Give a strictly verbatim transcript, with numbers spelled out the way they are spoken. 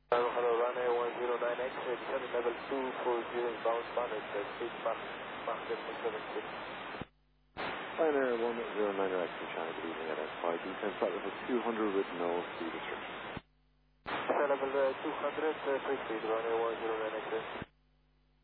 Hello, hello, runway one zero nine X, descending level two four zero, inbound Spanish, speed Mach, Mach seven seven six. Pioneer one zero nine X, China, good evening, identify descent flight level two hundred with no speed restriction. Descent level uh, two hundred, uh, free speed, runway one zero nine X.